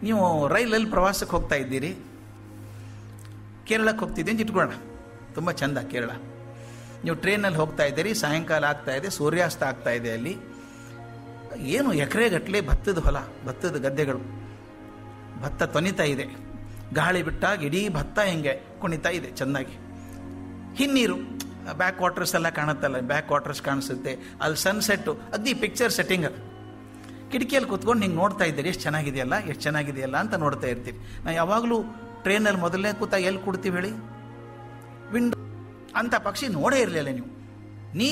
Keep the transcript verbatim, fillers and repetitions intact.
ನೀವು ರೈಲಲ್ಲಿ ಪ್ರವಾಸಕ್ಕೆ ಹೋಗ್ತಾ ಇದ್ದೀರಿ, ಕೇರಳಕ್ಕೆ ಹೋಗ್ತಿದ್ದೀವಿ ಅಂತ ಇಟ್ಕೊಳ್ಳೋಣ, ತುಂಬ ಚೆಂದ ಕೇರಳ. ನೀವು ಟ್ರೈನಲ್ಲಿ ಹೋಗ್ತಾ ಇದ್ದೀರಿ, ಸಾಯಂಕಾಲ ಆಗ್ತಾ ಇದೆ, ಸೂರ್ಯಾಸ್ತ ಆಗ್ತಾ ಇದೆ. ಅಲ್ಲಿ ಏನು ಎಕರೆಗಟ್ಟಲೆ ಭತ್ತದ ಹೊಲ, ಭತ್ತದ ಗದ್ದೆಗಳು, ಭತ್ತ ತೊನಿತಾ ಇದೆ. ಗಾಳಿ ಬಿಟ್ಟಾಗ ಇಡೀ ಭತ್ತ ಹಿಂಗೆ ಕುಣಿತಾ ಇದೆ ಚೆನ್ನಾಗಿ. ಹಿನ್ನೀರು, ಬ್ಯಾಕ್ ವಾಟರ್ಸ್ ಎಲ್ಲ ಕಾಣುತ್ತಲ್ಲ, ಬ್ಯಾಕ್ ವಾಟರ್ಸ್ ಕಾಣಿಸುತ್ತೆ. ಅಲ್ಲಿ ಸನ್ಸೆಟ್ಟು, ಅಗ್ದಿ ಪಿಕ್ಚರ್ ಸೆಟ್ಟಿಂಗ್ ಅದು. ಕಿಟಕಿಯಲ್ಲಿ ಕೂತ್ಕೊಂಡು ಹಿಂಗೆ ನೋಡ್ತಾ ಇದ್ದೀರಿ, ಎಷ್ಟು ಚೆನ್ನಾಗಿದೆಯಲ್ಲ ಎಷ್ಟು ಚೆನ್ನಾಗಿದೆಯಲ್ಲ ಅಂತ ನೋಡ್ತಾ ಇರ್ತೀರಿ. ನಾವು ಯಾವಾಗಲೂ ಟ್ರೈನಲ್ಲಿ ಮೊದಲನೇ ಕೂತ ಎಲ್ಲಿ ಕೊಡ್ತೀವಿ ಹೇಳಿ? ವಿಂಡೋ. ಅಂಥ ಪಕ್ಷಿ ನೋಡೇ ಇರಲಿಲ್ಲ ನೀವು.